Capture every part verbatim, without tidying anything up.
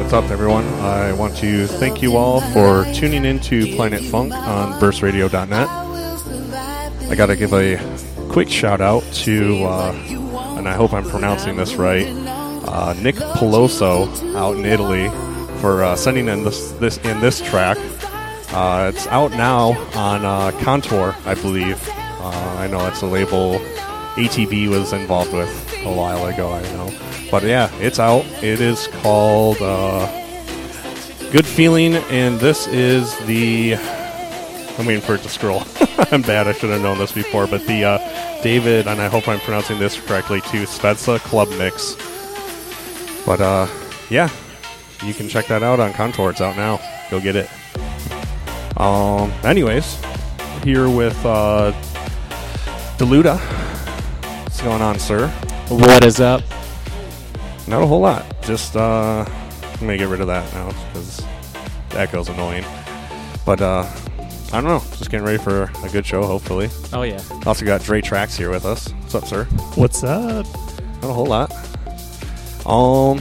what's up, everyone? I want to thank you all for tuning in to Planet Funk on burst radio dot net. I got to give a quick shout out to, uh, and I hope I'm pronouncing this right, uh, Nick Peloso out in Italy for uh, sending in this, this in this track. Uh, it's out now on uh, Contour, I believe. Uh, I know it's a label A T V was involved with a while ago, I know. But yeah, it's out. It is called uh, Good Feeling, and this is the... I'm waiting for it to scroll. I'm bad. I should have known this before. But the uh, David, and I hope I'm pronouncing this correctly too, Spezza Club Mix. But uh, yeah, you can check that out on Contour. It's out now. Go get it. Um. Anyways, here with uh, Deluda. What's going on, sir? What is up? Not a whole lot. Just, uh, I'm going to get rid of that now because the echo's annoying. But, uh, I don't know. Just getting ready for a good show, hopefully. Oh, yeah. Also got Dre Tracks here with us. What's up, sir? What's up? Not a whole lot. Um,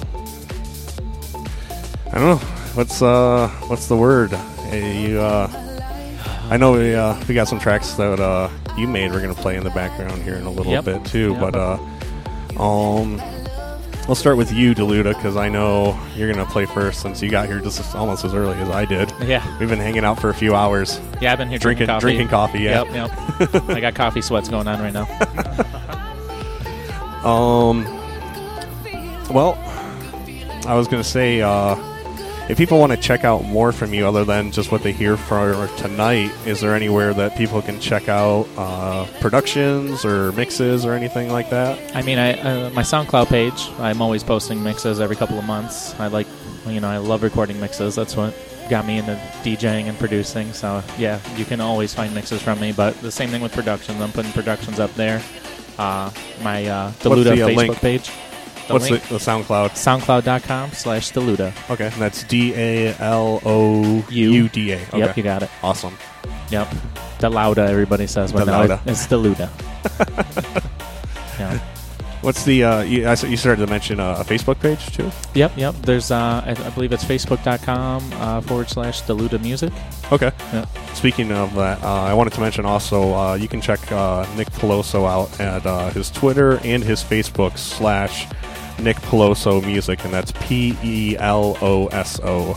I don't know. What's, uh, what's the word? Hey, you, uh, I know we, uh, we got some tracks that, uh, you made. We're going to play in the background here in a little yep. bit, too. Yep. But, uh, um... I'll start with you, Deluda, because I know you're going to play first since you got here just as, almost as early as I did. Yeah. We've been hanging out for a few hours. Yeah, I've been here drinking, drinking coffee. Drinking coffee, yeah. Yep, yep. I got coffee sweats going on right now. um. Well, I was going to say, uh, if people want to check out more from you other than just what they hear for tonight, is there anywhere that people can check out uh, productions or mixes or anything like that? I mean, I uh, my SoundCloud page, I'm always posting mixes every couple of months. I like, you know, I love recording mixes. That's what got me into DJing and producing. So, yeah, you can always find mixes from me. But the same thing with productions. I'm putting productions up there. Uh, my uh, Deluda the, uh, Facebook link? page. The What's link? the, the SoundCloud? SoundCloud.com slash Deluda. Okay, and that's D A L O U D A. Okay. Yep, you got it. Awesome. Yep. Deluda, everybody says. But no, Deluda. it's Deluda. Yeah. What's the, uh, you, I, you started to mention uh, a Facebook page, too? Yep, yep. There's, uh, I, I believe it's facebook.com uh, forward slash Deluda Music. Okay. Yep. Speaking of that, uh, I wanted to mention also, uh, you can check uh, Nick Peloso out at uh, his Twitter and his Facebook slash Nick Peloso Music, and that's P E L O S O.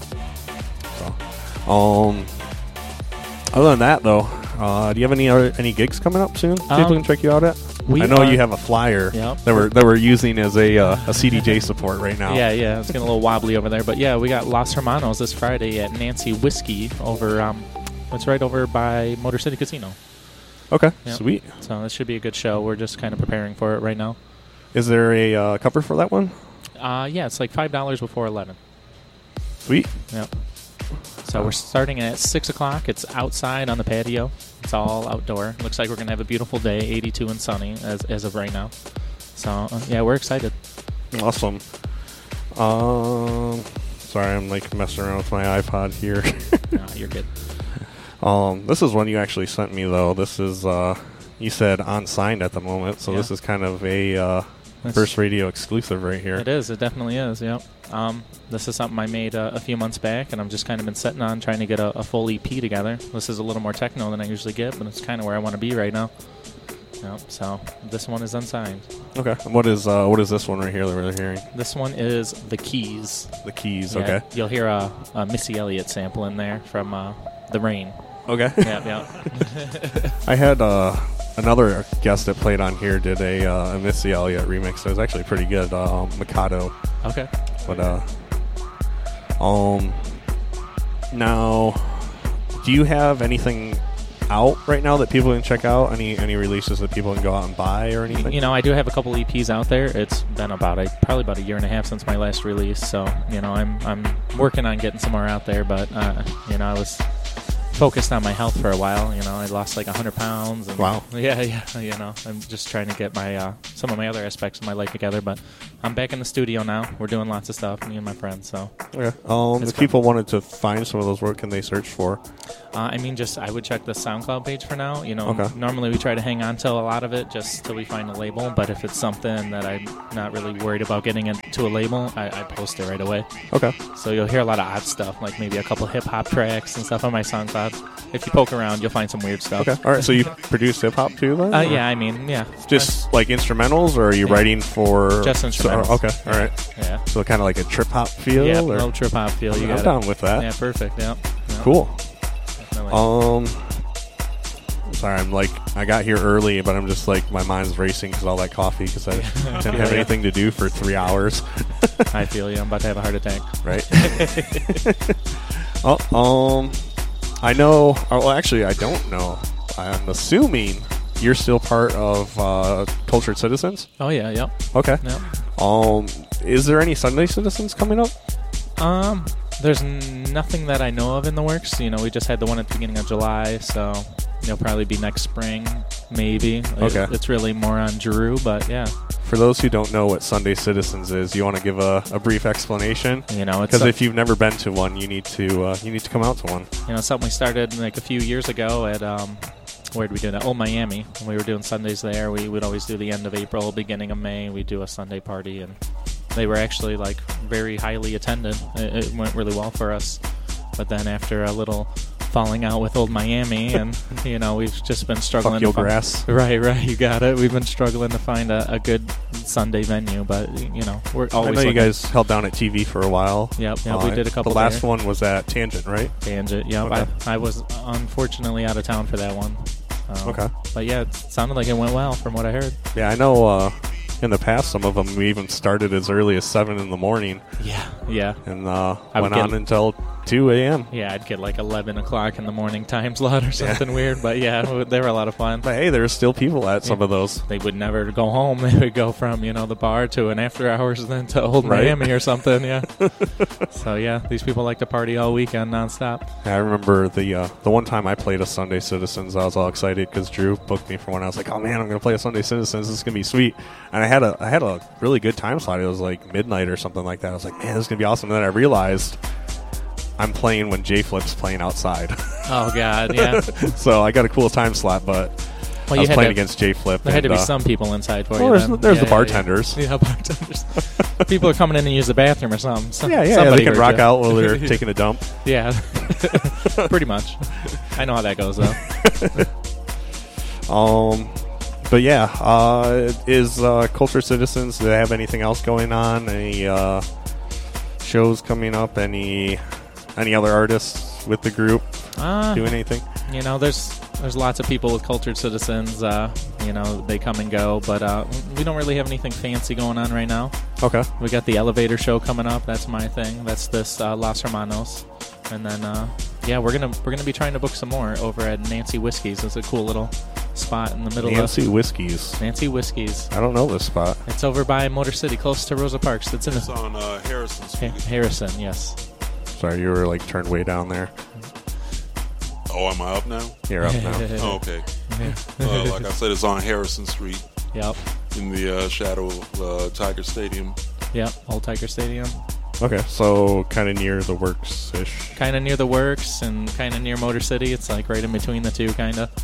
So, um, other than that, though, uh, do you have any other, any gigs coming up soon? Um, People can check you out at. We I know are, you have a flyer yep. that we're that we're using as a uh, a C D J support right now. Yeah, yeah. It's getting a little wobbly over there, but yeah, we got Los Hermanos this Friday at Nancy Whiskey over. Um, it's right over by Motor City Casino. Okay, Yep. sweet. So this should be a good show. We're just kind of preparing for it right now. Is there a uh, cover for that one? Uh, yeah, it's like five dollars before eleven. Sweet. Yep. So we're starting at six o'clock. It's outside on the patio. It's all outdoor. Looks like we're going to have a beautiful day, eighty-two and sunny as as of right now. So, uh, yeah, we're excited. Awesome. Um, sorry, I'm like messing around with my iPod here. No, you're good. Um, this is one you actually sent me, though. This is, uh, you said unsigned at the moment, so Yeah. this is kind of a uh, That's- Burst Radio exclusive right here. It is. It definitely is. Yep. Um, this is something I made uh, a few months back, and I'm just kind of been sitting on trying to get a, a full E P together. This is a little more techno than I usually get, but it's kind of where I want to be right now. Yep. So this one is unsigned. Okay. What is uh, what is this one right here that we're hearing? This one is The Keys. The Keys. Yeah, Okay. You'll hear a, a Missy Elliott sample in there from uh, The Rain. Okay. Yeah, yeah. I had uh, another guest that played on here did a, uh, a Missy Elliott remix. It was actually pretty good. Uh, Mikado. Okay. But uh, um, now, do you have anything out right now that people can check out? Any any releases that people can go out and buy or anything? You know, I do have a couple E Ps out there. It's been about a probably about a year and a half since my last release, so you know, I'm I'm working on getting some more out there. But uh, you know, I was focused on my health for a while. You know, I lost like one hundred pounds. And Wow. Yeah, yeah. You know, I'm just trying to get my uh, some of my other aspects of my life together. But I'm back in the studio now. We're doing lots of stuff, me and my friends. So, Okay. Um, It's if people wanted to find some of those, what can they search for? uh, I mean, just I would check the SoundCloud page for now. You know, Okay. normally we try to hang on to a lot of it just till we find a label. But if it's something that I'm not really worried about getting into a label, I, I post it right away. Okay. So you'll hear a lot of odd stuff, like maybe a couple hip hop tracks and stuff on my SoundCloud. If you poke around, you'll find some weird stuff. Okay. All right. So you produce hip hop too, then? Uh, Or yeah, I mean, yeah. Just like instrumentals, or are you Yeah. writing for Just so- instrumentals. okay. All right. Yeah. So kind of like a trip hop feel. Yeah, or? little trip hop feel. You I'm got down it. with that. Yeah, perfect. Yeah. yeah. Cool. Definitely. Um, sorry, I'm like I got here early, but I'm just like my mind's racing because all that coffee because I didn't have Yeah. anything to do for three hours. I feel you. I'm about to have a heart attack. Right. oh, um, I know. Oh, well, actually, I don't know. I'm assuming you're still part of uh, Cultured Citizens. Oh yeah, yep, Okay. yep. Um, is there any Sunday Citizens coming up? Um, there's n- nothing that I know of in the works. You know, we just had the one at the beginning of July, so it'll probably be next spring, maybe. It- Okay. it's really more on Drew, but yeah, For those who don't know what Sunday Citizens is, you want to give a, a brief explanation? you know, it's Because a- if you've never been to one, you need to uh, you need to come out to one. you know something we started like a few years ago at um, where did we do that? Old Miami. When we were doing Sundays there, we would always do the end of April, beginning of May. We do a Sunday party, and they were actually like very highly attended. It, it went really well for us. But then after a little falling out with Old Miami, and you know we've just been struggling. Fuck your to find, grass. Right, right. You got it. We've been struggling to find a, a good Sunday venue, but you know we're I always. know you looking. guys held down at T V for a while. Yep, yep. Uh, we did a couple. The last there. one was at Tangent, right? Tangent. Yep. Okay. I, I was unfortunately out of town for that one. Um, Okay. But yeah, it sounded like it went well from what I heard. Yeah, I know. Uh, in the past, some of them we even started as early as seven in the morning, Yeah. Yeah. and uh, I would went on get- until two a m. Yeah, I'd get like eleven o'clock in the morning time slot or something weird. But yeah, they were a lot of fun. But hey, there's still people at some Yeah. of those. They would never go home. They would go from, you know, the bar to an after hours and then to Old Right. Miami or something. Yeah. So yeah, these people like to party all weekend nonstop. I remember the uh, the one time I played a Sunday Citizens, I was all excited because Drew booked me for one. I was like, "Oh man, I'm gonna play a Sunday Citizens. This is gonna be sweet." And I had a I had a really good time slot. It was like midnight or something like that. I was like, "Man, this is gonna be awesome." And then I realized I'm playing when J Flip's playing outside, Oh God, yeah. so I got a cool time slot. But Well, I was had playing to, against J Flip. there had to and, be uh, some people inside for well, you. there's, then. there's Yeah, the bartenders. Yeah, yeah. Yeah, bartenders. People are coming in and use the bathroom or something. Some, Yeah, yeah, yeah, somebody they can heard rock you. out while they're taking a dump. Yeah, pretty much. I know how that goes though. Um, but yeah, uh, is uh, Culture Citizens? Do they have anything else going on? Any uh, shows coming up? Any any other artists with the group Uh, doing anything? You know, there's there's lots of people with Cultured Citizens. Uh, you know, they come and go, but uh, we don't really have anything fancy going on right now. Okay. We got the Elevator Show coming up. That's my thing. That's this uh, Los Hermanos, and then uh, yeah, we're gonna we're gonna be trying to book some more over at Nancy Whiskey's. It's a cool little spot in the middle Nancy of Whiskies. Nancy Whiskey's. I don't know this spot. It's over by Motor City, close to Rosa Parks. It's in It's a, on uh, Harrison Street. Ha- Harrison. Yes. Sorry, you were like turned way down there. Oh, am I up now? You're up now. Oh, okay. Uh, like I said, it's on Harrison Street Yep. in the uh, shadow of uh, Tiger Stadium. Yep. Old Tiger Stadium. Okay, so kind of near the works ish. Kind of near the works and kind of near Motor City. It's like right in between the two, kind of.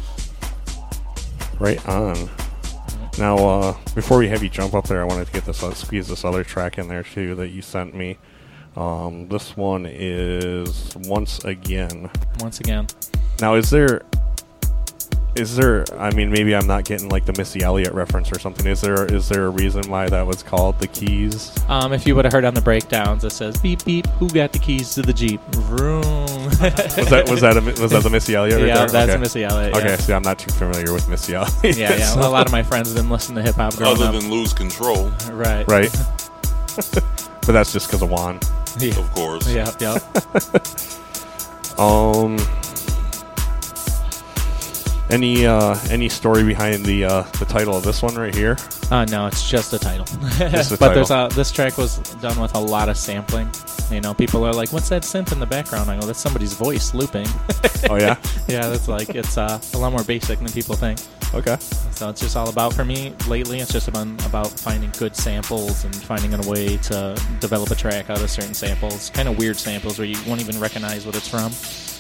Right on. Now, uh, before we have you jump up there, I wanted to get this uh, squeeze this other track in there too that you sent me. Um, this one is Once Again. Once again. Now, is there, is there? I mean, maybe I'm not getting like the Missy Elliott reference or something. Is there? Is there a reason why that was called The Keys? Um, if you would have heard on the breakdowns, it says beep beep. Who got the keys to the Jeep? Vroom. Was that was that a, was that the Missy Elliott? Right Yeah, there? that's okay. Missy Elliott. Yeah. Okay, see, I'm not too familiar with Missy Elliott. Yeah, yeah. so- Well, a lot of my friends didn't listen to hip hop growing Other up. than Lose Control, Right. Right. But that's just because of Juan. Yeah. of course. Yeah. Yeah. Um. Any uh, any story behind the uh, the title of this one right here? Uh, no, it's just a title. Just a but title. there's a, this track was done with a lot of sampling. You know, people are like, "What's that synth in the background?" I go, "That's somebody's voice looping." Oh yeah. Yeah, that's like it's uh, a lot more basic than people think. Okay. So it's just all about, for me lately, it's just been about finding good samples and finding a way to develop a track out of certain samples. Kind of weird samples where you won't even recognize what it's from.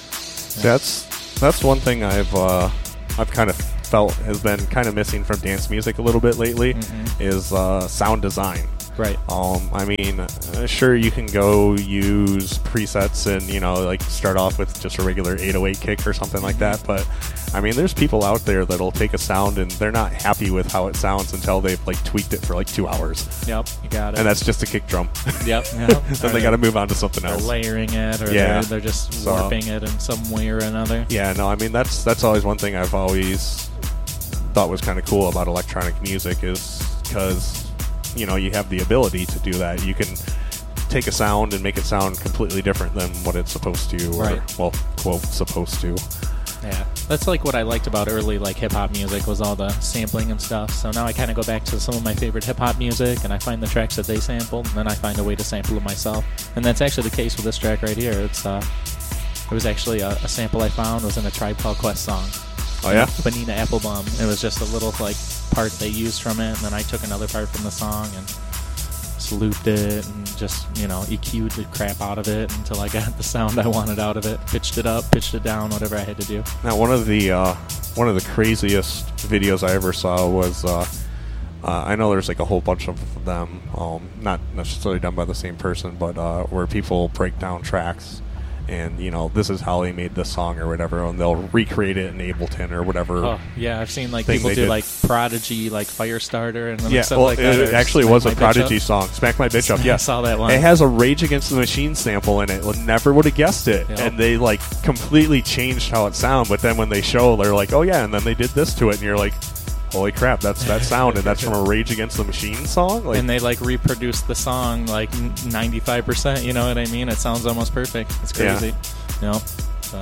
Yeah. That's that's one thing I've uh, I've kind of felt has been kind of missing from dance music a little bit lately Mm-hmm. is uh, sound design. Right. Um, I mean, uh, sure, you can go use presets and, you know, like start off with just a regular eight oh eight kick or something like that. But, I mean, there's people out there that'll take a sound and they're not happy with how it sounds until they've, like, tweaked it for, like, two hours. Yep, you got it. And that's just a kick drum. Yep. yep. Then they got to move on to something They're else. layering it, or Yeah. they're, they're just So- warping it in some way or another. Yeah, no, I mean, that's that's always one thing I've always thought was kind of cool about electronic music is because, you know, you have the ability to do that. You can take a sound and make it sound completely different than what it's supposed to, or, Right. well, quote, supposed to. Yeah, that's like what I liked about early like hip hop music was all the sampling and stuff. So now I kind of go back to some of my favorite hip hop music and I find the tracks that they sampled, and then I find a way to sample it myself. And that's actually the case with this track right here. It's uh, it was actually a, a sample I found was in a Tribe Called Quest song. Oh, yeah? Bonita Applebum. It was just a little like part they used from it, and then I took another part from the song and just looped it and just, you know, E Q'd the crap out of it until I got the sound I wanted out of it. Pitched it up, pitched it down, whatever I had to do. Now, one of the uh, one of the craziest videos I ever saw was, uh, uh, I know there's like a whole bunch of them, um, not necessarily done by the same person, but uh, where people break down tracks. And, you know, this is how they made this song or whatever, and they'll recreate it in Ableton or whatever. Oh, yeah, I've seen like thing people they do did. like Prodigy, like Firestarter, and then Yeah, stuff well, like that. it or actually Smack was My a Bitch Prodigy Up. song, Smack My Bitch Up, I yeah. saw that one. It has a Rage Against the Machine sample in it. Never would have guessed it. Yep. And they, like, completely changed how it sounds. But then when they show, they're like, oh, yeah, and then they did this to it. And you're like, holy crap, that's that sound. And that's from a Rage Against the Machine song? Like, And they like reproduced the song like ninety-five percent, you know what I mean? It sounds almost perfect. It's Yeah. crazy. You know? So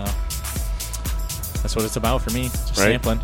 that's what it's about for me. Just Right. sampling.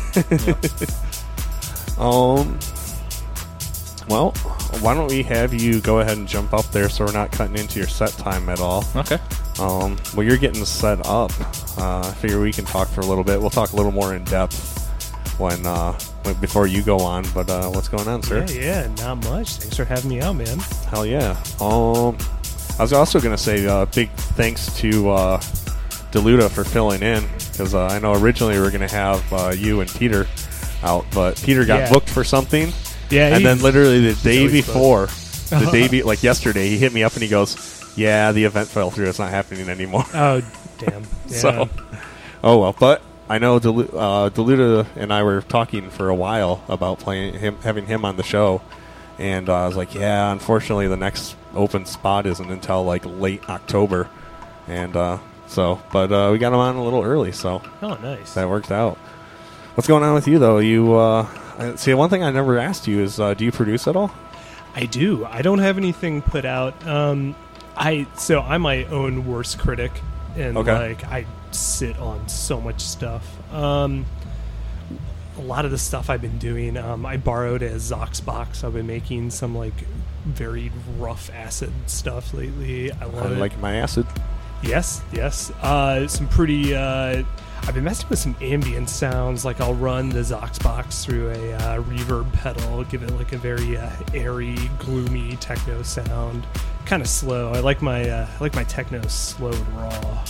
Yep. Um, well, why don't we have you go ahead and jump up there so we're not cutting into your set time at all. Okay. Um, well, you're getting set up. Uh, I figure we can talk for a little bit. We'll talk a little more in depth when uh, when- before you go on. But uh, what's going on, sir? Yeah, yeah, not much. Thanks for having me out, man. Hell yeah. Um, I was also going to say uh, big thanks to uh, Deluda for filling in, because uh, I know originally we were going to have uh, you and Peter out, but Peter got Yeah. booked for something. Yeah, And then he's- literally the day always before, the day be- like yesterday, he hit me up and he goes, yeah, the event fell through. It's not happening anymore. Oh, damn. Yeah. So, oh well. But I know Delu- uh, Deluda and I were talking for a while about playing him, having him on the show, and uh, I was like, yeah, unfortunately, the next open spot isn't until like late October, and uh, so, but uh, we got him on a little early, so Oh, nice. that worked out. What's going on with you though? You uh, I- see, one thing I never asked you is, uh, do you produce at all? I do. I don't have anything put out. Um, I so I'm my own worst critic, and Okay. like I sit on so much stuff. Um, a lot of the stuff I've been doing, um, I borrowed a Zox box. I've been making some like very rough acid stuff lately. I I love it. like my acid. Yes, yes. Uh, some pretty. Uh, I've been messing with some ambient sounds. Like I'll run the Zox box through a uh, reverb pedal, give it like a very uh, airy, gloomy techno sound. Kind of slow. I like my uh, I like my techno slow and raw.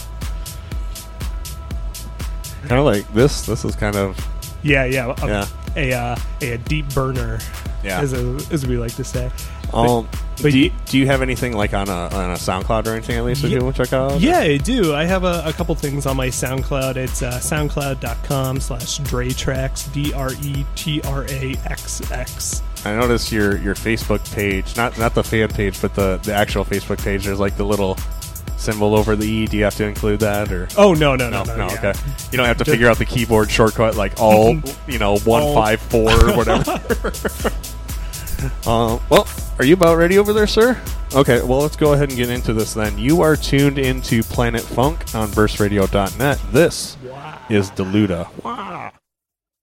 Kind of like this. This is kind of Yeah, yeah. A, Yeah. a, uh, a, a deep burner, yeah. as, a, as we like to say. Um, but do, you, y- do you have anything like on a on a SoundCloud or anything at least that Ye- you want to check out? Yeah, I do. I have a, a couple things on my SoundCloud. It's uh, soundcloud.com slash Dretrax, D R E T R A X X. I noticed your your Facebook page, not not the fan page, but the, the actual Facebook page. There's like the little symbol over the E. Do you have to include that or? Oh, no, no, no, No, no. no, yeah. okay. You don't have to Just- figure out the keyboard shortcut like all, you know, one All- five four or whatever. uh, well, are you about ready over there, sir? Okay, well, let's go ahead and get into this then. You are tuned into Planet Funk on burst radio dot net. This Wow. is Deluda. Wow.